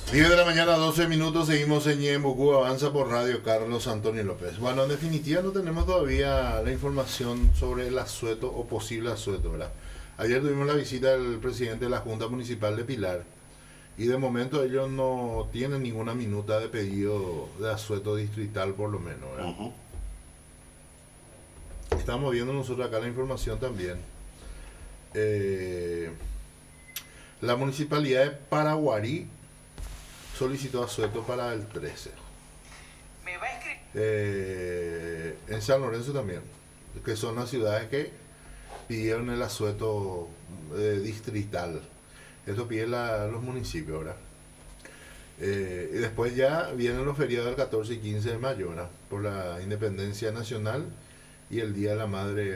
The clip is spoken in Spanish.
10 de la mañana, 12 minutos, seguimos en Ñembucú, avanza por Radio Carlos Antonio López. Bueno, en definitiva no tenemos todavía la información sobre el asueto o posible asueto, ¿verdad? Ayer tuvimos la visita del presidente de la Junta Municipal de Pilar y de momento ellos no tienen ninguna minuta de pedido de asueto distrital por lo menos, ¿verdad? Ujú. Estamos viendo nosotros acá la información también. Eh, la municipalidad de Paraguarí solicitó asueto para el 13. En San Lorenzo también, que son las ciudades que pidieron el asueto distrital. Esto piden los municipios, ¿verdad? Y después ya vienen los feriados del 14 y 15 de mayo, ¿verdad? Por la independencia nacional y el Día de la Madre